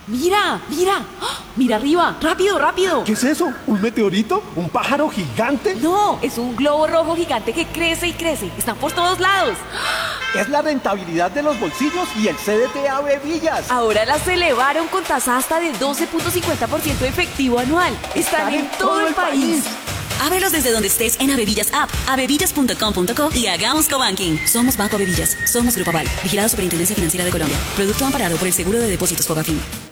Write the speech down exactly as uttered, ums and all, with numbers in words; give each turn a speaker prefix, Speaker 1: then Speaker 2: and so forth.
Speaker 1: Mira, mira, ¡ah! Mira arriba, rápido, rápido.
Speaker 2: ¿Qué es eso? ¿Un meteorito? ¿Un pájaro gigante?
Speaker 1: No, es un globo rojo gigante que crece y crece. Están por todos lados.
Speaker 2: Es la rentabilidad de los bolsillos y el C D T Ave Villas.
Speaker 1: Ahora las elevaron con tasa hasta de doce punto cincuenta por ciento efectivo anual. Están en todo el país.
Speaker 3: Ábrelos desde donde estés en Avevillas App, avevillas punto com punto co y hagamos cobanking. Somos Banco Avevillas, somos Grupo Aval, vigilado Superintendencia Financiera de Colombia. Producto amparado por el Seguro de Depósitos Fogafín.